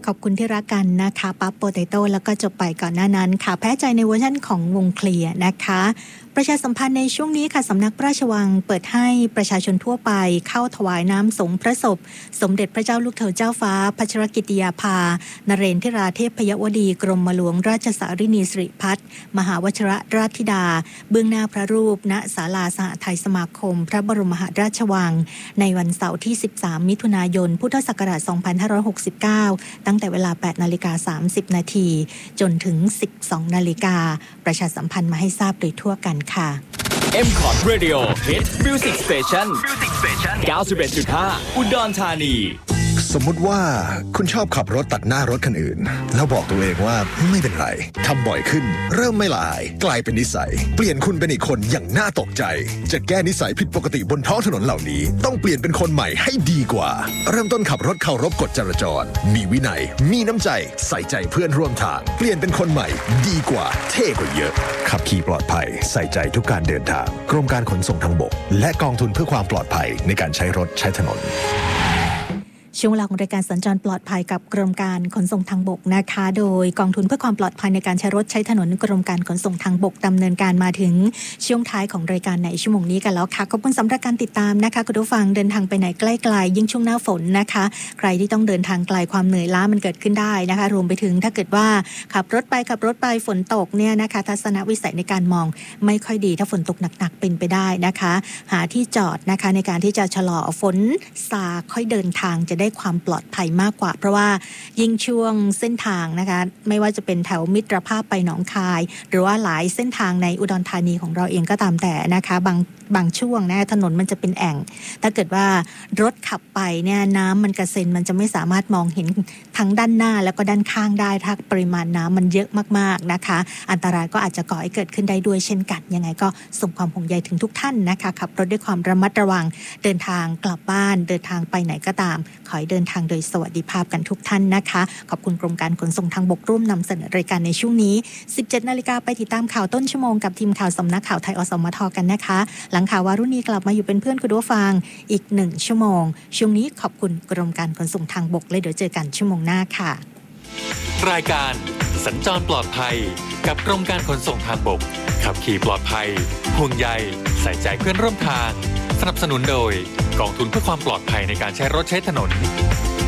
ขอบคุณที่รักกันนะคะปั๊บโปเตโต้แล้วก็จบไปก่อนหน้านั้นค่ะแพ้ใจในเวอร์ชันของวงเคลียร์นะคะประชาสัมพันธ์ในช่วงนี้ค่ะสำนักพระราชวังเปิดให้ประชาชนทั่วไปเข้าถวายน้ำสงพระศพสมเด็จพระเจ้าลูกเธอเจ้าฟ้าพัชรกิติยาภานเรนทิราเทพยวดีกรมหลวงราชสารินีสิริพัฒน์มหาวชิรราชธิดาเบื้องหน้าพระรูปณศาลาสหไทยสมาคมพระบรมมหาราชวังในวันเสาร์ที่13มิถุนายนพุทธศักราช2569ตั้งแต่เวลา 8:30 น.จนถึง 12:00 น.ประชาสัมพันธ์มาให้ทราบโดยทั่วกันค่ะ M-Cot Radio Hit Music Station 91.5 อุดรธานีสมมุติว่าคุณชอบขับรถตัดหน้ารถคันอื่นแล้วบอกตัวเองว่าไม่เป็นไรทำบ่อยขึ้นเริ่มไม่ละอายกลายเป็นนิสัยเปลี่ยนคุณเป็นอีกคนอย่างน่าตกใจจะแก้นิสัยผิดปกติบนท้องถนนเหล่านี้ต้องเปลี่ยนเป็นคนใหม่ให้ดีกว่าเริ่มต้นขับรถเคารพกฎจราจรมีวินัยมีน้ำใจใส่ใจเพื่อนร่วมทางเปลี่ยนเป็นคนใหม่ดีกว่าเท่กว่าเยอะขับขี่ปลอดภัยใส่ใจทุกการเดินทางกรมการขนส่งทางบกและกองทุนเพื่อความปลอดภัยในการใช้รถใช้ถนนช่วงเวลาของรายการสัญจรปลอดภัยกับกรมการขนส่งทางบกนะคะโดยกองทุนเพื่อความปลอดภัยในการใช้รถใช้ถนนกรมการขนส่งทางบกดำเนินการมาถึงช่วงท้ายของรายการในชั่วโมงนี้กันแล้วค่ะขอบคุณสำหรับการติดตามนะคะคุณผู้ฟังเดินทางไปไหนใกล้ๆยิ่งช่วงหน้าฝนนะคะใครที่ต้องเดินทางไกลความเหนื่อยล้ามันเกิดขึ้นได้นะคะรวมไปถึงถ้าเกิดว่าขับรถไปฝนตกเนี่ยนะคะทัศนวิสัยในการมองไม่ค่อยดีถ้าฝนตกหนักๆเป็นไปได้นะคะหาที่จอดนะคะในการที่จะชะลอฝนซาค่อยเดินทางจะได้ความปลอดภัยมากกว่าเพราะว่ายิ่งช่วงเส้นทางนะคะไม่ว่าจะเป็นแถวมิตรภาพไปหนองคายหรือว่าหลายเส้นทางในอุดรธานีของเราเองก็ตามแต่นะคะบางช่วงนะถนนมันจะเป็นแอ่งถ้าเกิดว่ารถขับไปเนี่ยน้ำมันกระเซ็นมันจะไม่สามารถมองเห็นทั้งด้านหน้าแล้วก็ด้านข้างได้ถ้าปริมาณน้ำมันเยอะมากๆนะคะอันตรายก็อาจจะก่อให้เกิดขึ้นได้ด้วยเช่นกันยังไงก็ส่งความห่วงใยถึงทุกท่านนะคะขับรถด้วยความระมัดระวังเดินทางกลับบ้านเดินทางไปไหนก็ตามขอให้เดินทางโดยสวัสดิภาพกันทุกท่านนะคะขอบคุณกรมการขนส่งทางบกร่วมนำเสนอรายการในช่วงนี้ 17:00 น.ไปติดตามข่าวต้นชั่วโมงกับทีมข่าวสำนักข่าวไทยอสมทกันนะคะหลังข่าววารุณีกลับมาอยู่เป็นเพื่อนคุณผู้ฟังอีก1ชั่วโมงช่วงนี้ขอบคุณกรมการขนส่งทางบกและเดี๋ยวเจอกันชั่วโมงหน้าค่ะรายการสัญจรปลอดภัยกับกรมการขนส่งทางบกขับขี่ปลอดภัยห่วงใยใส่ใจเพื่อนร่วมทางสนับสนุนโดยกองทุนเพื่อความปลอดภัยในการใช้รถใช้ถนน